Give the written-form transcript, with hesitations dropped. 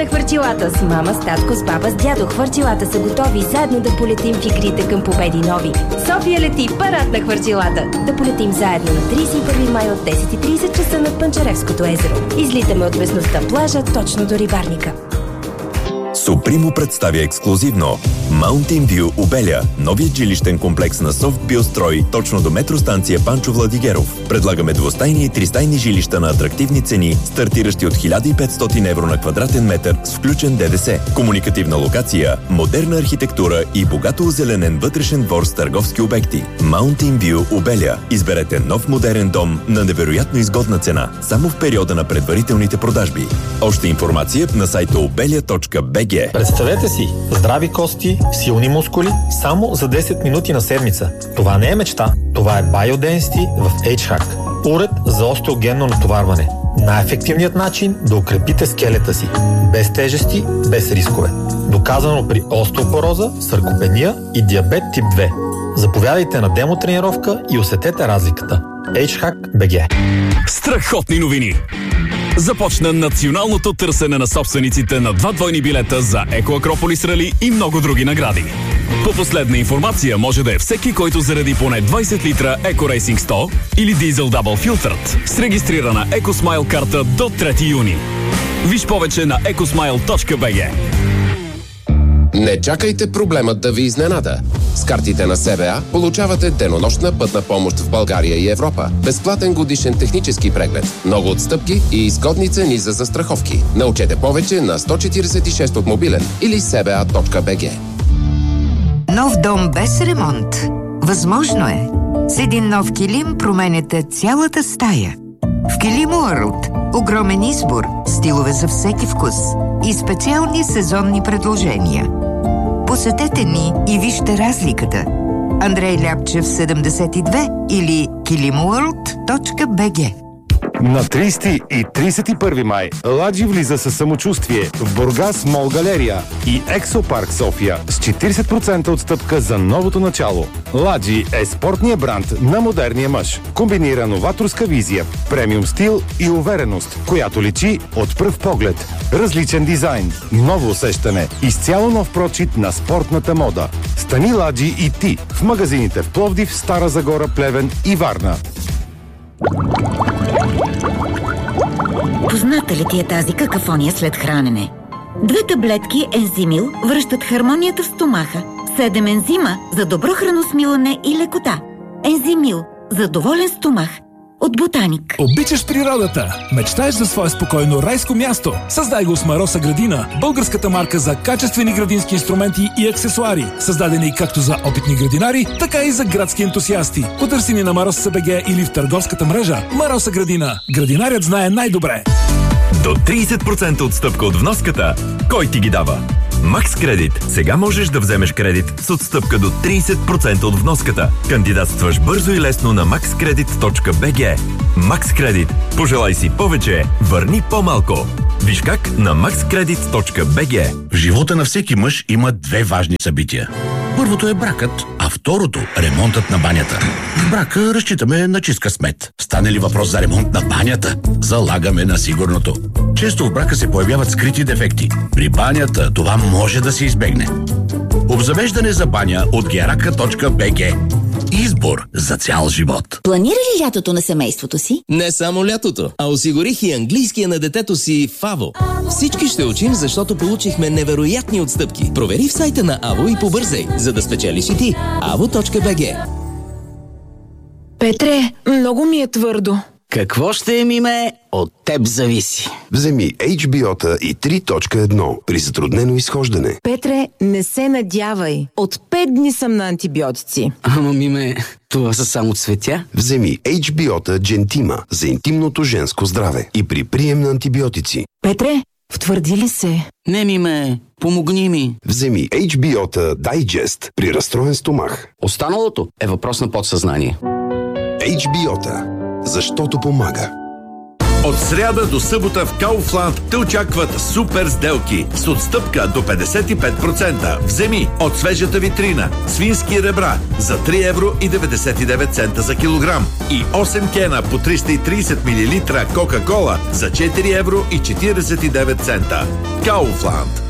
на хвърчилата. С мама, с татко, с баба, с дядо. Хвърчилата са готови заедно да полетим в игрите към победи нови. София лети, парад на хвърчилата. Да полетим заедно на 31 май от 10:30 часа над Панчаревското езеро. Излитаме от местността плажа точно до рибарника. Супримо представя ексклузивно Mountain View Обеля, новият жилищен комплекс на Софт Биострой, точно до метростанция Панчо Владигеров. Предлагаме двустайни и тристайни жилища на атрактивни цени, стартиращи от 1500 евро на квадратен метър с включен ДДС. Комуникативна локация, модерна архитектура и богато озеленен вътрешен двор с търговски обекти. Mountain View Обеля. Изберете нов модерен дом на невероятно изгодна цена, само в периода на предварителните продажби. Още информация на сайта obelia.bg. Представете си, здрави кости, силни мускули, само за 10 минути на седмица. Това не е мечта, това е Biodensity в H-Hack. Уред за остеогенно натоварване. Най-ефективният начин да укрепите скелета си. Без тежести, без рискове. Доказано при остеопороза, саркопения и диабет тип 2. Заповядайте на демо тренировка и усетете разликата. H-Hack BG. Страхотни новини! Започна националното търсене на собствениците на 2 двойни билета за Еко Акрополис Рали и много други награди. По последна информация може да е всеки, който заради поне 20 литра Еко Рейсинг 100 или Дизел Double Filtered с регистрирана EcoSmile карта до 3 юни. Виж повече на ecosmile.bg. Не чакайте проблемът да ви изненада. С картите на СБА получавате денонощна пътна помощ в България и Европа, безплатен годишен технически преглед, много отстъпки и изгодни цени за застраховки. Научете повече на 146 от мобилен или sba.bg. Нов дом без ремонт. Възможно е. С един нов килим променяте цялата стая. В Килим Уърлд огромен избор, стилове за всеки вкус и специални сезонни предложения. Посетете ни и вижте разликата. Андрей Ляпчев 72 или kilimworld.bg. На 30 и 31 май Ладжи влиза със самочувствие в Бургас Мол Галерия и Ексопарк София с 40% отстъпка за новото начало. Ладжи е спортният бранд на модерния мъж. Комбинира новаторска визия, премиум стил и увереност, която личи от пръв поглед. Различен дизайн, ново усещане, изцяло нов прочит на спортната мода. Стани Ладжи и ти в магазините в Пловдив, Стара Загора, Плевен и Варна. Позната ли ти е тази какафония след хранене? 2 таблетки Ензимил връщат хармонията в стомаха. 7 ензима за добро храносмилане и лекота. Ензимил за доволен стомах. От Ботаник. Обичаш природата? Мечтаеш за свое спокойно райско място? Създай го с Мароса градина, българската марка за качествени градински инструменти и аксесуари, създадени както за опитни градинари, така и за градски ентусиасти. Потърси ни на Marosa.bg или в търговската мрежа. Мароса градина. Градинарят знае най-добре. До 30% отстъпка от вноската. Кой ти ги дава? Макс Кредит. Сега можеш да вземеш кредит с отстъпка до 30% от вноската. Кандидатстваш бързо и лесно на maxcredit.bg. Макс Кредит. Пожелай си повече, върни по-малко. Виж как на maxcredit.bg. В живота на всеки мъж има 2 важни събития. Първото е бракът, а второто – ремонтът на банята. В брака разчитаме на чист късмет. Стане ли въпрос за ремонт на банята, залагаме на сигурното. Често в брака се появяват скрити дефекти. При банята това може да се избегне. Обзавеждане за баня от geraka.bg. Избор за цял живот. Планира ли лятото на семейството си? Не само лятото, а осигурих и английския на детето си в АВО. Всички ще учим, защото получихме невероятни отстъпки. Провери в сайта на АВО и побързай, за да спечелиш и ти. avo.bg. Петре, много ми е твърдо. Какво ще е, миме? От теб зависи. Вземи HBO-та и 3.1 при затруднено изхождане. Петре, не се надявай. От 5 дни съм на антибиотици. Ама, миме, това са само цветя. Вземи HBO-та Gentima за интимното женско здраве и при прием на антибиотици. Петре, втвърди ли се? Не, миме, помогни ми. Вземи HBO-та Digest при разстроен стомах. Останалото е въпрос на подсъзнание. HBO-та. Защото помага. От сряда до събота в Kaufland те очакват супер сделки с отстъпка до 55%. Вземи от свежата витрина свински ребра за 3,99 евро за килограм и 8 кена по 330 мл Кока-кола за 4,49 евро. Kaufland.